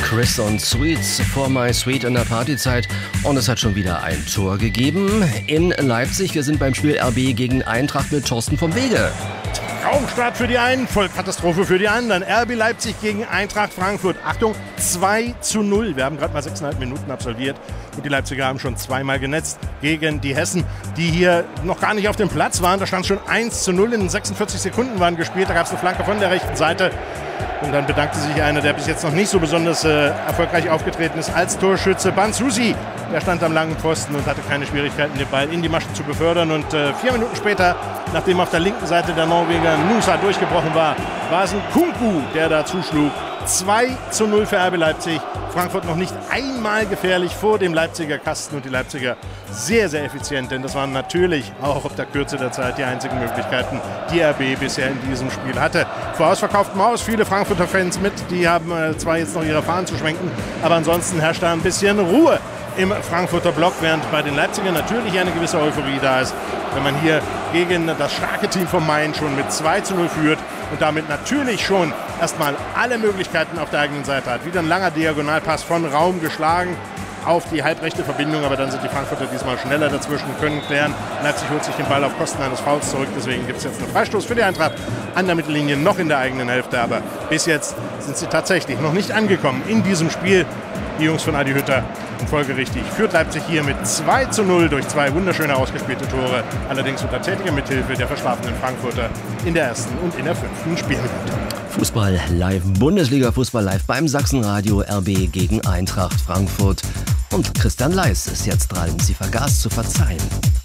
Chris und Sweets for my sweet in der Partyzeit. Und es hat schon wieder ein Tor gegeben in Leipzig. Wir sind beim Spiel RB gegen Eintracht mit Thorsten vom Wege. Traumstart für die einen, Vollkatastrophe für die anderen. RB Leipzig gegen Eintracht Frankfurt. Achtung, 2:0. Wir haben gerade mal 6,5 Minuten absolviert und die Leipziger haben schon zweimal genetzt gegen die Hessen, die hier noch gar nicht auf dem Platz waren. Da stand schon 1:0, in 46 Sekunden waren gespielt. Da gab es eine Flanke von der rechten Seite. Und dann bedankte sich einer, der bis jetzt noch nicht so besonders erfolgreich aufgetreten ist, als Torschütze Bansusi. Der stand am langen Pfosten und hatte keine Schwierigkeiten, den Ball in die Maschen zu befördern. Und 4 Minuten später, nachdem auf der linken Seite der Norweger Nusa durchgebrochen war, war es ein Kunku, der da zuschlug. 2:0 für RB Leipzig. Frankfurt noch nicht einmal gefährlich vor dem Leipziger Kasten und die Leipziger sehr, sehr effizient, denn das waren natürlich auch auf der Kürze der Zeit die einzigen Möglichkeiten, die RB bisher in diesem Spiel hatte. Vor ausverkauftem Haus, viele Frankfurter Fans mit, die haben zwar jetzt noch ihre Fahnen zu schwenken, aber ansonsten herrscht da ein bisschen Ruhe im Frankfurter Block, während bei den Leipzigern natürlich eine gewisse Euphorie da ist, wenn man hier gegen das starke Team von Main schon mit 2:0 führt und damit natürlich schon erstmal alle Möglichkeiten auf der eigenen Seite hat. Wieder ein langer Diagonalpass von Raum geschlagen auf die halbrechte Verbindung, aber dann sind die Frankfurter diesmal schneller dazwischen, können klären. Leipzig holt sich den Ball auf Kosten eines Fouls zurück, deswegen gibt es jetzt einen Freistoß für die Eintracht an der Mittellinie, noch in der eigenen Hälfte, aber bis jetzt sind sie tatsächlich noch nicht angekommen in diesem Spiel. Die Jungs von Adi Hütter, und folgerichtig führt Leipzig hier mit 2:0 durch 2 wunderschöne ausgespielte Tore, allerdings unter tätiger Mithilfe der verschlafenen Frankfurter in der ersten und in der 5. Spielminute. Fußball live, Bundesliga Fußball live beim Sachsenradio. RB gegen Eintracht Frankfurt. Und Christian Leis ist jetzt dran. Sie vergaß zu verzeihen.